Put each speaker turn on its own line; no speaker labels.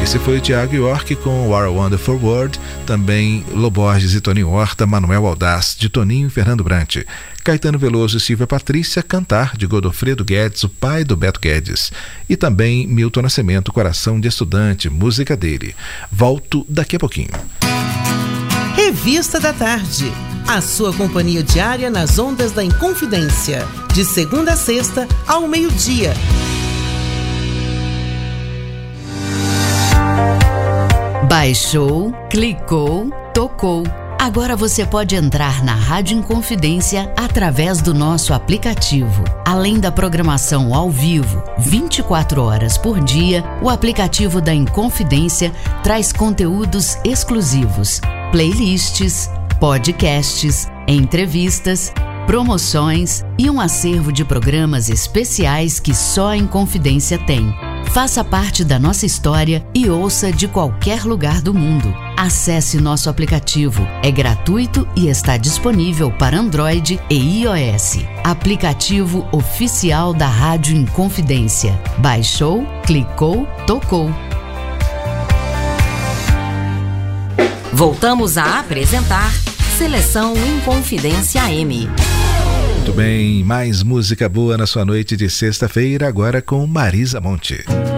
Esse foi o Thiago York com What a Wonderful World, também Loborges e Toninho Horta, Manuel Audaz, de Toninho e Fernando Brant. Caetano Veloso e Silvia Patrícia, Cantar, de Godofredo Guedes, o pai do Beto Guedes. E também Milton Nascimento, Coração de Estudante, música dele. Volto daqui a pouquinho.
Revista da Tarde, a sua companhia diária nas ondas da Inconfidência, de segunda a sexta, ao meio-dia.
Baixou, clicou, tocou. Agora você pode entrar na Rádio Inconfidência através do nosso aplicativo. Além da programação ao vivo, 24 horas por dia, o aplicativo da Inconfidência traz conteúdos exclusivos, playlists, podcasts, entrevistas, promoções e um acervo de programas especiais que só a Inconfidência tem. Faça parte da nossa história e ouça de qualquer lugar do mundo. Acesse nosso aplicativo. É gratuito e está disponível para Android e iOS. Aplicativo oficial da Rádio Inconfidência. Baixou, clicou, tocou.
Voltamos a apresentar Seleção Inconfidência M.
Muito bem, mais música boa na sua noite de sexta-feira, agora com Marisa Monte.